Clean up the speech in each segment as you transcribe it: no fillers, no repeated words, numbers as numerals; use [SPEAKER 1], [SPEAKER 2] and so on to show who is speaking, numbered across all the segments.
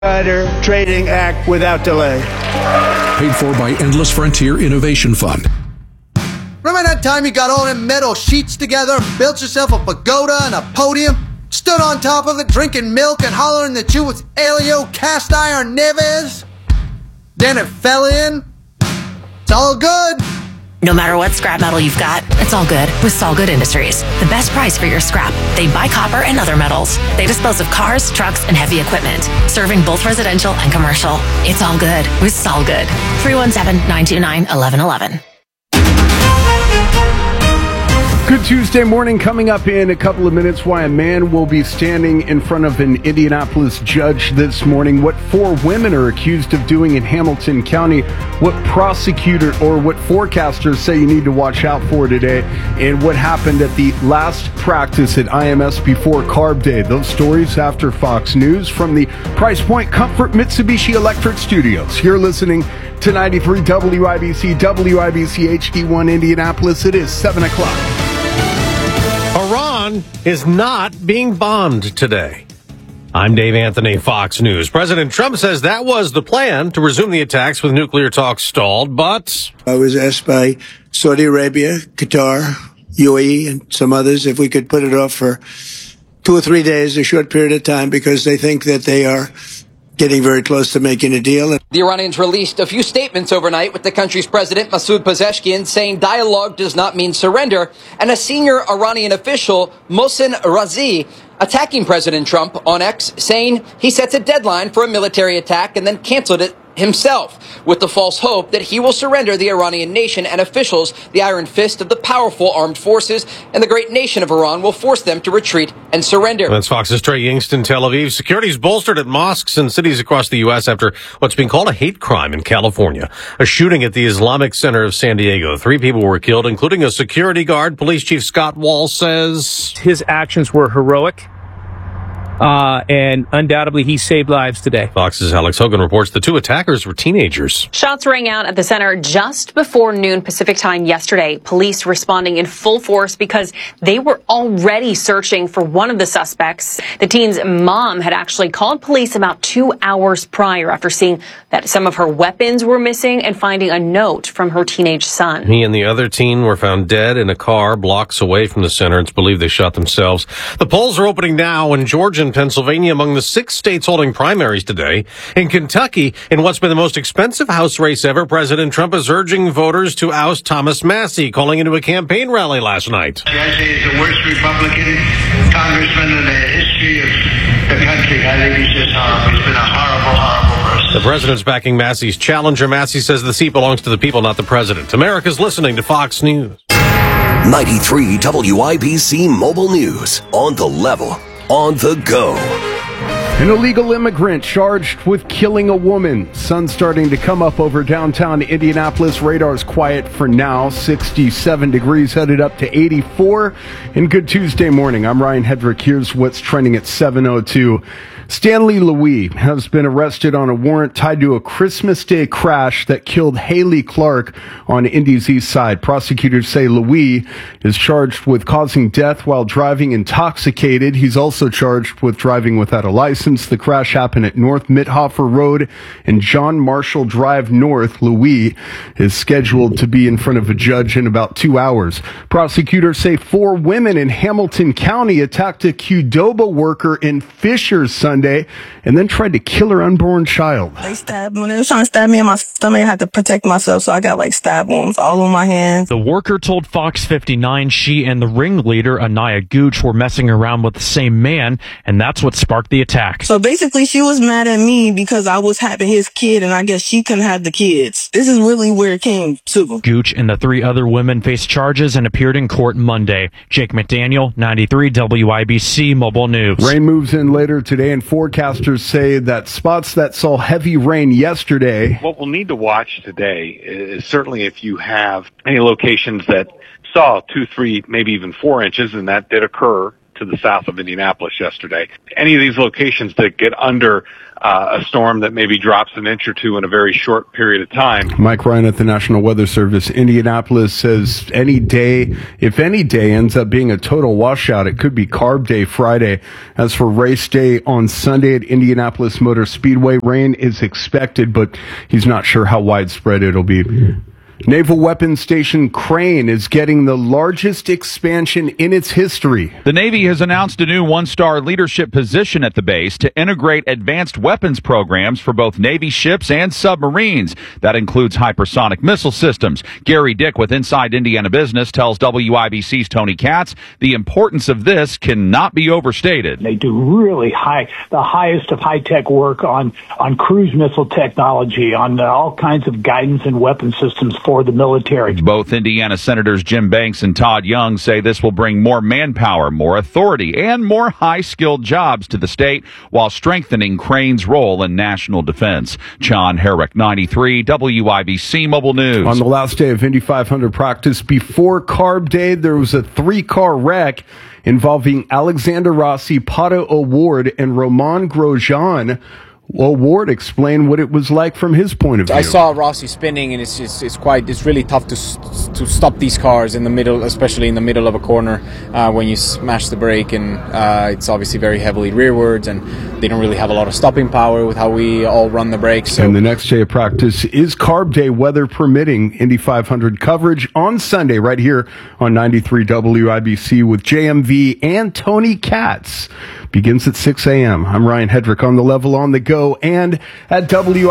[SPEAKER 1] Trading Act without delay.
[SPEAKER 2] Paid for by Endless Frontier Innovation Fund.
[SPEAKER 3] Remember that time you got all them metal sheets together, built yourself a pagoda and a podium, stood on top of it drinking milk and hollering that you was Elio Cast Iron Neves? Then it fell in? It's all good.
[SPEAKER 4] No matter what scrap metal you've got, it's all good with Solgood Industries. The best price for your scrap. They buy copper and other metals. They dispose of cars, trucks, and heavy equipment, serving both residential and commercial. It's all good with Solgood. 317-929-1111.
[SPEAKER 5] Good Tuesday morning. Coming up in a couple of minutes, why a man will be standing in front of an Indianapolis judge this morning, what 4 women are accused of doing in Hamilton County, what prosecutor or what forecasters say you need to watch out for today, and what happened at the last practice at IMS before Carb Day. Those stories after Fox News from the Price Point Comfort Mitsubishi Electric Studios. You're listening to 93 WIBC, WIBC HD1 Indianapolis. It is 7 o'clock.
[SPEAKER 6] Iran is not being bombed today. I'm Dave Anthony, Fox News. President Trump says that was the plan, to resume the attacks with nuclear talks stalled, but
[SPEAKER 1] I was asked by Saudi Arabia, Qatar, UAE, and some others if we could put it off for 2 or 3 days, a short period of time, because they think that they are getting very close to making a deal.
[SPEAKER 7] The Iranians released a few statements overnight, with the country's president, Masoud Pezeshkian, saying dialogue does not mean surrender, and a senior Iranian official, Mohsen Razi, attacking President Trump on X, saying he sets a deadline for a military attack and then canceled it himself, with the false hope that he will surrender the Iranian nation and officials, the iron fist of the powerful armed forces, and the great nation of Iran will force them to retreat and surrender.
[SPEAKER 6] That's Fox's Trey Yingst in Tel Aviv. Security's bolstered at mosques and cities across the U.S. after what's being called a hate crime in California. A shooting at the Islamic Center of San Diego. 3 people were killed, including a security guard. Police Chief Scott Wall says
[SPEAKER 8] his actions were heroic. And undoubtedly, he saved lives today.
[SPEAKER 6] Fox's Alex Hogan reports the 2 attackers were teenagers.
[SPEAKER 9] Shots rang out at the center just before noon Pacific time yesterday. Police responding in full force because they were already searching for one of the suspects. The teen's mom had actually called police about 2 hours prior after seeing that some of her weapons were missing and finding a note from her teenage son.
[SPEAKER 6] He and the other teen were found dead in a car blocks away from the center. It's believed they shot themselves. The polls are opening now in Georgia and Pennsylvania, among the 6 states holding primaries today. In Kentucky, in what's been the most expensive House race ever, President Trump is urging voters to oust Thomas Massie, calling into a campaign rally last night.
[SPEAKER 10] I say he's the worst Republican congressman in the history of the country. I think he's just horrible. He's been a horrible person.
[SPEAKER 6] The president's backing Massie's challenger. Massie says the seat belongs to the people, not the president. America's listening to Fox News.
[SPEAKER 11] 93 WIBC Mobile News. On the level. On the go.
[SPEAKER 5] An illegal immigrant charged with killing a woman. Sun starting to come up over downtown Indianapolis. Radar's quiet for now. 67 degrees, headed up to 84. And good Tuesday morning. I'm Ryan Hedrick. Here's what's trending at 7:02. Stanley Louis has been arrested on a warrant tied to a Christmas Day crash that killed Haley Clark on Indy's east side. Prosecutors say Louis is charged with causing death while driving intoxicated. He's also charged with driving without a license. The crash happened at North Mithofer Road and John Marshall Drive North. Louis is scheduled to be in front of a judge in about 2 hours. Prosecutors say 4 women in Hamilton County attacked a Qdoba worker in Fishers Sunday and then tried to kill her unborn child.
[SPEAKER 12] They stabbed me. When they were trying to stab me in my stomach, I had to protect myself, so I got like stab wounds all on my hands.
[SPEAKER 13] The worker told Fox 59 she and the ringleader, Anaya Gooch, were messing around with the same man, and that's what sparked the attack.
[SPEAKER 12] So basically, she was mad at me because I was having his kid, and I guess she couldn't have the kids. This is really where it came to.
[SPEAKER 13] Gooch and the 3 other women faced charges and appeared in court Monday. Jake McDaniel, 93 WIBC Mobile News.
[SPEAKER 5] Rain moves in later today, and forecasters say that spots that saw heavy rain yesterday.
[SPEAKER 14] What we'll need to watch today is certainly if you have any locations that saw 2, 3, maybe even 4 inches, and that did occur to the south of Indianapolis yesterday. Any of these locations that get under a storm that maybe drops an inch or two in a very short period of time.
[SPEAKER 5] Mike Ryan at the National Weather Service. Indianapolis says if any day ends up being a total washout, it could be Carb Day Friday. As for race day on Sunday at Indianapolis Motor Speedway, rain is expected, but he's not sure how widespread it'll be. Naval Weapons Station Crane is getting the largest expansion in its history.
[SPEAKER 15] The Navy has announced a new one-star leadership position at the base to integrate advanced weapons programs for both Navy ships and submarines. That includes hypersonic missile systems. Gary Dick with Inside Indiana Business tells WIBC's Tony Katz the importance of this cannot be overstated.
[SPEAKER 16] They do really the highest of high-tech work on cruise missile technology, on all kinds of guidance and weapon systems for the military.
[SPEAKER 15] Both Indiana Senators Jim Banks and Todd Young say this will bring more manpower, more authority, and more high-skilled jobs to the state while strengthening Crane's role in national defense. John Herrick, 93, WIBC Mobile News.
[SPEAKER 5] On the last day of Indy 500 practice before Carb Day, there was a 3-car wreck involving Alexander Rossi, Pato O'Ward, and Romain Grosjean. O'Ward explained what it was like from his point of view.
[SPEAKER 17] I saw Rossi spinning, and it's really tough to stop these cars in the middle, especially in the middle of a corner when you smash the brake, and it's obviously very heavily rearwards, and they don't really have a lot of stopping power with how we all run the brakes. So.
[SPEAKER 5] And the next day of practice is Carb Day, weather permitting. Indy 500 coverage on Sunday right here on 93 WIBC with JMV and Tony Katz. Begins at 6 a.m. I'm Ryan Hedrick on the level, on the go, and at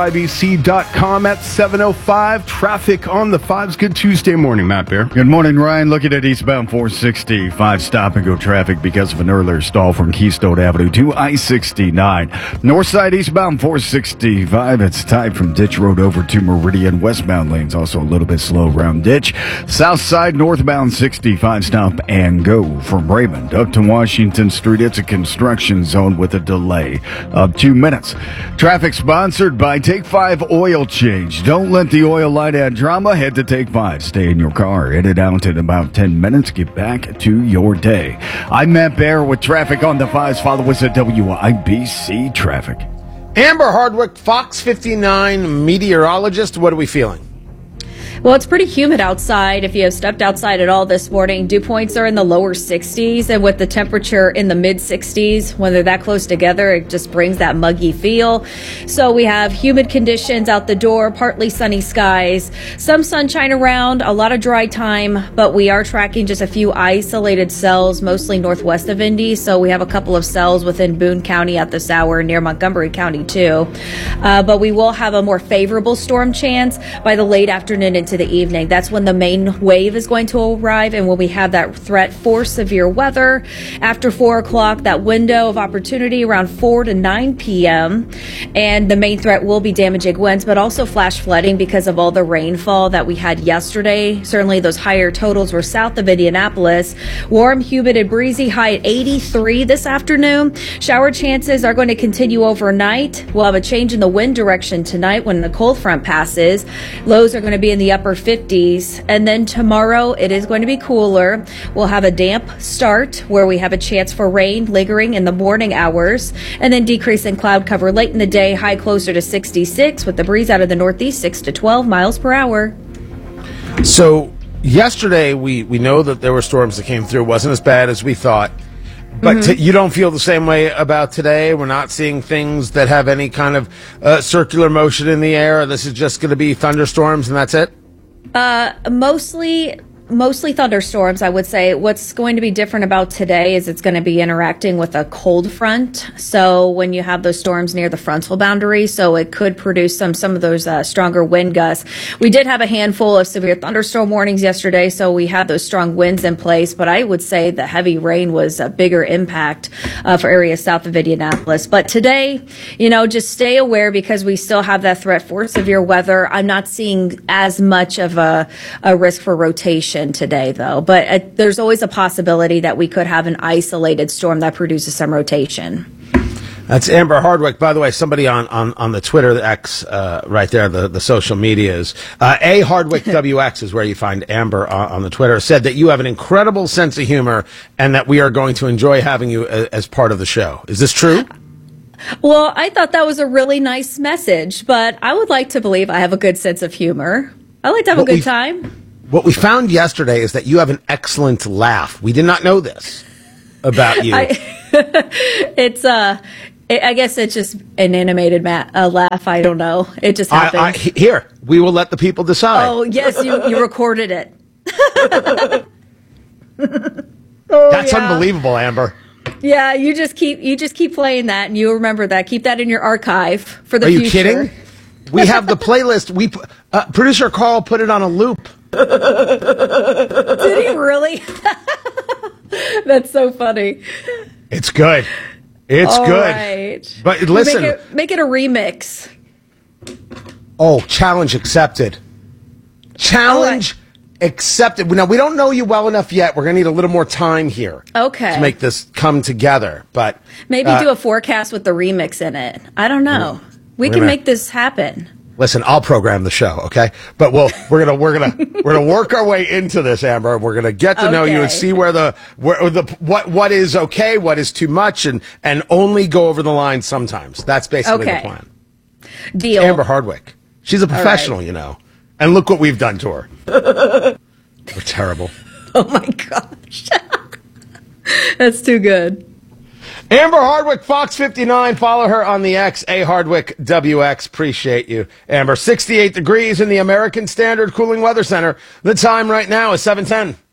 [SPEAKER 5] WIBC.com at 7:05. Traffic on the 5s. Good Tuesday morning, Matt Bear.
[SPEAKER 18] Good morning, Ryan. Looking at eastbound 465 stop-and-go traffic because of an earlier stall from Keystone Avenue to I-69. Northside eastbound 465. It's tied from Ditch Road over to Meridian. Westbound lanes also a little bit slow around Ditch. Southside northbound 65 stop-and-go from Raymond up to Washington Street. It's a construction zone with a delay of 2 minutes. Traffic sponsored by Take 5 Oil Change. Don't let the oil light add drama. Head to Take 5. Stay in your car. In and out in about 10 minutes. Get back to your day. I'm Matt Bear with traffic on the 5s. Follow us at WIBC Traffic.
[SPEAKER 19] Amber Hardwick, Fox 59 meteorologist. What are we feeling?
[SPEAKER 20] Well, it's pretty humid outside. If you have stepped outside at all this morning, dew points are in the lower 60s, and with the temperature in the mid 60s, when they're that close together, it just brings that muggy feel. So we have humid conditions out the door, partly sunny skies, some sunshine around, a lot of dry time, but we are tracking just a few isolated cells, mostly northwest of Indy. So we have a couple of cells within Boone County at this hour, near Montgomery County too. But we will have a more favorable storm chance by the late afternoon into the evening. That's when the main wave is going to arrive, and when we have that threat for severe weather after 4 o'clock, that window of opportunity around 4 to 9 p.m. And the main threat will be damaging winds, but also flash flooding because of all the rainfall that we had yesterday. Certainly those higher totals were south of Indianapolis. Warm, humid, and breezy, high at 83 this afternoon. Shower chances are going to continue overnight. We'll have a change in the wind direction tonight when the cold front passes. Lows are going to be in the upper 50s, and then tomorrow it is going to be cooler. We'll have a damp start where we have a chance for rain lingering in the morning hours, and then decrease in cloud cover late in the day, high closer to 66 with the breeze out of the northeast 6 to 12 miles per hour.
[SPEAKER 19] So yesterday we know that there were storms that came through. It wasn't as bad as we thought. But you don't feel the same way about today? We're not seeing things that have any kind of circular motion in the air? This is just going to be thunderstorms and that's it?
[SPEAKER 20] Mostly thunderstorms, I would say. What's going to be different about today is it's going to be interacting with a cold front. So when you have those storms near the frontal boundary, so it could produce some of those stronger wind gusts. We did have a handful of severe thunderstorm warnings yesterday, so we had those strong winds in place. But I would say the heavy rain was a bigger impact for areas south of Indianapolis. But today, just stay aware because we still have that threat for severe weather. I'm not seeing as much of a risk for rotation today, though, but there's always a possibility that we could have an isolated storm that produces some rotation.
[SPEAKER 19] That's Amber Hardwick. By the way, somebody on the Twitter, the X, right there, the social medias. A Hardwick WX is where you find Amber on the Twitter, said that you have an incredible sense of humor and that we are going to enjoy having you as part of the show. Is this true?
[SPEAKER 20] Well, I thought that was a really nice message, but I would like to believe I have a good sense of humor. I like to have a good time.
[SPEAKER 19] What we found yesterday is that you have an excellent laugh. We did not know this about you.
[SPEAKER 20] I guess it's just an animated laugh. I don't know. It just happened.
[SPEAKER 19] Here, we will let the people decide.
[SPEAKER 20] Oh, yes, you recorded it.
[SPEAKER 19] That's unbelievable, Amber.
[SPEAKER 20] Yeah, you just keep playing that, and you remember that. Keep that in your archive for the future.
[SPEAKER 19] Are you kidding? We have the playlist. Producer Carl put it on a loop.
[SPEAKER 20] Did he really? That's so funny.
[SPEAKER 19] It's good. It's
[SPEAKER 20] All
[SPEAKER 19] good.
[SPEAKER 20] Right.
[SPEAKER 19] But listen.
[SPEAKER 20] Make it a remix.
[SPEAKER 19] Oh, challenge accepted. Challenge accepted. Now, we don't know you well enough yet. We're going to need a little more time here.
[SPEAKER 20] Okay.
[SPEAKER 19] To make this come together. But
[SPEAKER 20] maybe do a forecast with the remix in it. I don't know. We can make this happen.
[SPEAKER 19] Listen, I'll program the show, okay? But we're gonna work our way into this, Amber. We're gonna get to know you and see what is okay, what is too much, and only go over the line sometimes. That's basically the plan.
[SPEAKER 20] Deal.
[SPEAKER 19] Amber Hardwick, she's a professional, you know, and look what we've done to her. We're terrible.
[SPEAKER 20] Oh my gosh, that's too good.
[SPEAKER 19] Amber Hardwick, Fox 59. Follow her on the X, A Hardwick WX. Appreciate you, Amber. 68 degrees in the American Standard Cooling Weather Center. The time right now is 7:10.